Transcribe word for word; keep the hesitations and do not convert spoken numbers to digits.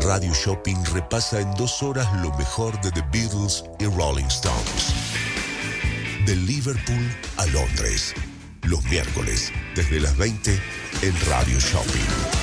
Radio Shopping repasa en dos horas lo mejor de The Beatles y Rolling Stones. De Liverpool a Londres, los miércoles, desde las veinte en Radio Shopping.